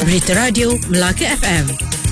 Berita Radio Melaka FM.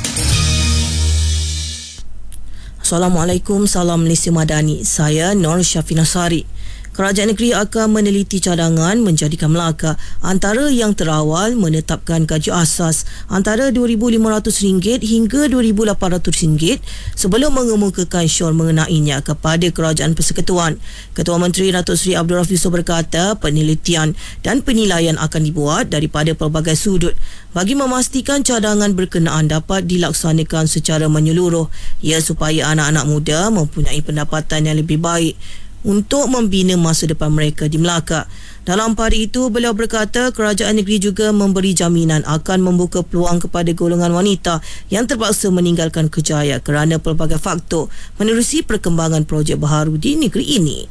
Assalamualaikum, salam Malaysia Madani. Saya Nur Syafina Sari. Kerajaan negeri akan meneliti cadangan menjadikan Melaka antara yang terawal menetapkan gaji asas antara RM2,500 hingga RM2,800 sebelum mengemukakan syur mengenainya kepada Kerajaan Persekutuan. Ketua Menteri Datuk Seri Abdul Rafiq Yusof berkata penelitian dan penilaian akan dibuat daripada pelbagai sudut bagi memastikan cadangan berkenaan dapat dilaksanakan secara menyeluruh supaya anak-anak muda mempunyai pendapatan yang lebih baik untuk membina masa depan mereka di Melaka. Dalam pada itu, beliau berkata kerajaan negeri juga memberi jaminan akan membuka peluang kepada golongan wanita yang terpaksa meninggalkan kerjaya kerana pelbagai faktor menerusi perkembangan projek baharu di negeri ini.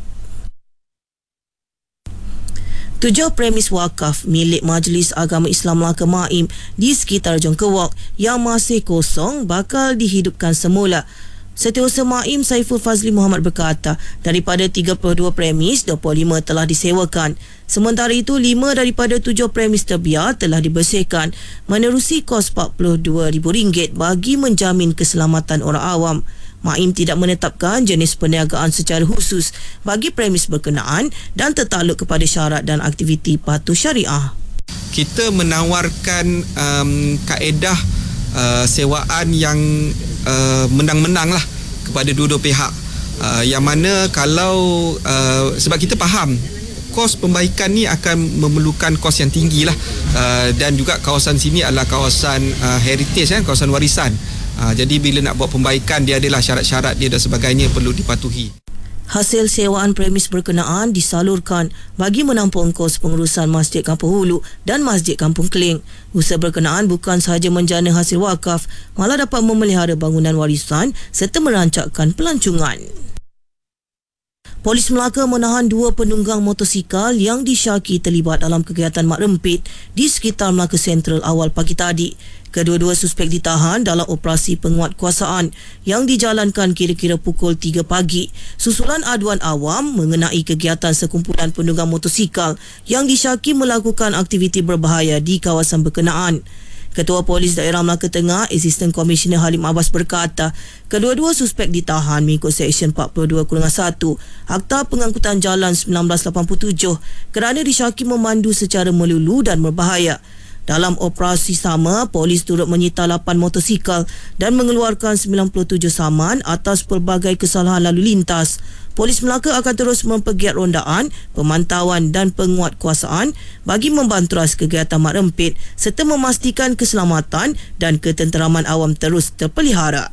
7 premis wakaf milik Majlis Agama Islam Melaka MAIM di sekitar Jongkewok yang masih kosong bakal dihidupkan semula. Setiausaha MAIM Saiful Fazli Muhammad berkata, daripada 32 premis, 25 telah disewakan. Sementara itu, 5 daripada 7 premis terbiar telah dibersihkan menerusi kos RM42,000 bagi menjamin keselamatan orang awam. MAIM tidak menetapkan jenis perniagaan secara khusus bagi premis berkenaan dan tertakluk kepada syarat dan aktiviti patuh syariah. Kita menawarkan kaedah sewaan yang menang-menang lah kepada dua-dua pihak, yang mana kalau sebab kita faham kos pembaikan ni akan memerlukan kos yang tinggi lah, dan juga kawasan sini adalah kawasan heritage, kawasan warisan. Jadi bila nak buat pembaikan, dia adalah syarat-syarat dia dan sebagainya perlu dipatuhi. Hasil sewaan premis berkenaan disalurkan bagi menampung kos pengurusan Masjid Kampung Hulu dan Masjid Kampung Keling. Usaha berkenaan bukan sahaja menjana hasil wakaf, malah dapat memelihara bangunan warisan serta merancangkan pelancongan. Polis Melaka menahan 2 penunggang motosikal yang disyaki terlibat dalam kegiatan mak rempit di sekitar Melaka Sentral awal pagi tadi. Kedua-dua suspek ditahan dalam operasi penguatkuasaan yang dijalankan kira-kira pukul 3 pagi susulan aduan awam mengenai kegiatan sekumpulan penunggang motosikal yang disyaki melakukan aktiviti berbahaya di kawasan berkenaan. Ketua Polis Daerah Melaka Tengah, Assistant Commissioner Halim Abbas berkata, kedua-dua suspek ditahan mengikut Seksyen 42-1 Akta Pengangkutan Jalan 1987 kerana disyaki memandu secara melulu dan berbahaya. Dalam operasi sama, polis turut menyita 8 motosikal dan mengeluarkan 97 saman atas pelbagai kesalahan lalu lintas. Polis Melaka akan terus mempergiat rondaan, pemantauan dan penguatkuasaan bagi membanteras kegiatan mak rempit serta memastikan keselamatan dan ketenteraman awam terus terpelihara.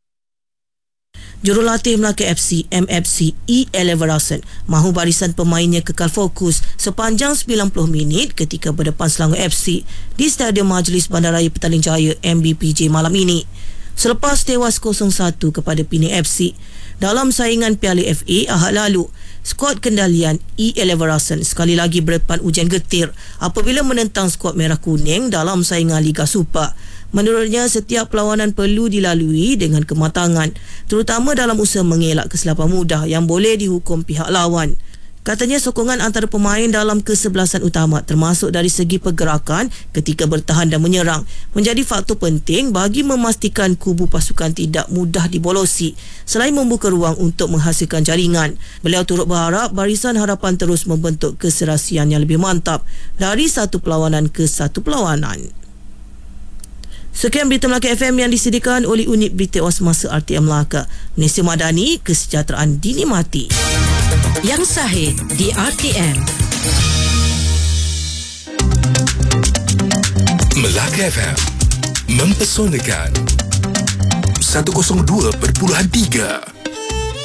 Jurulatih Melaka FC MFC E. Eleverason mahu barisan pemainnya kekal fokus sepanjang 90 minit ketika berdepan Selangor FC di Stadium Majlis Bandaraya Petaling Jaya MBPJ malam ini. Selepas tewas 0-1 kepada Penang FC dalam saingan Piala FA Ahad lalu, skuad kendalian E. Eleverason sekali lagi berdepan ujian getir apabila menentang skuad Merah Kuning dalam saingan Liga Super. Menurutnya, setiap perlawanan perlu dilalui dengan kematangan, terutama dalam usaha mengelak kesilapan mudah yang boleh dihukum pihak lawan. Katanya sokongan antara pemain dalam kesebelasan utama termasuk dari segi pergerakan ketika bertahan dan menyerang menjadi faktor penting bagi memastikan kubu pasukan tidak mudah dibolosi selain membuka ruang untuk menghasilkan jaringan. Beliau turut berharap barisan harapan terus membentuk keserasian yang lebih mantap dari satu perlawanan ke satu perlawanan. Sekian berita Melaka FM yang disediakan oleh Unit Berita Emas Masa RTM Melaka. Malaysia Madani, kesejahteraan dinikmati. Yang sahih di RTM. Melaka FM mempesonakan 102.3